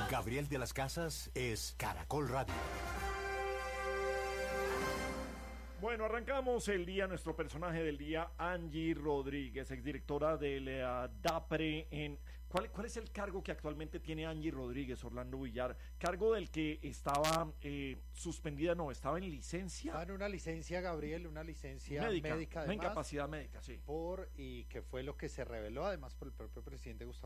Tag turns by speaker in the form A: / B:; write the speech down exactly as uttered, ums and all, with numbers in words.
A: Gabriel de las Casas es Caracol Radio.
B: Bueno, arrancamos el día, nuestro personaje del día, Angie Rodríguez, exdirectora del uh, DAPRE. En, ¿cuál, ¿Cuál es el cargo que actualmente tiene Angie Rodríguez, Orlando Villar? Cargo del que estaba eh, suspendida, no, estaba en licencia.
C: Estaba en una licencia, Gabriel, una licencia
B: médica,
C: médica
B: una
C: además,
B: incapacidad médica, sí.
C: Por, y que fue lo que se reveló además por el propio presidente Gustavo